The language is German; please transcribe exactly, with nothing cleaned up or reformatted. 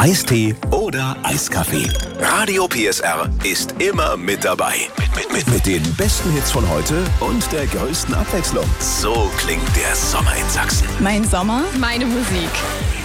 Eistee oder Eiskaffee. Radio P S R ist immer mit dabei. Mit, mit, mit, mit den besten Hits von heute und der größten Abwechslung. So klingt der Sommer in Sachsen. Mein Sommer, meine Musik.